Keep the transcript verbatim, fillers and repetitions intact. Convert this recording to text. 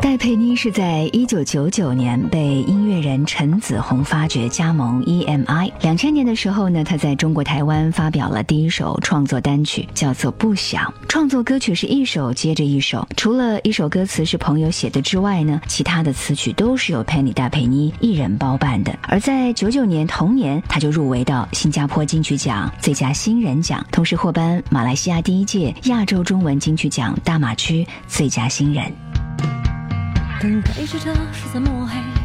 戴佩妮是在一九九九年被音乐人陈子红发掘加盟 E M I。 两千年的时候呢，她在中国台湾发表了第一首创作单曲，叫做《不想》。创作歌曲是一首接着一首，除了一首歌词是朋友写的之外呢，其他的词曲都是由 Penny 戴佩妮一人包办的。而在九九年同年，她就入围到新加坡金曲奖最佳新人奖，同时获颁马来西亚第一届亚洲中文金曲奖大马区最佳新人。 灯开着车驶在墨黑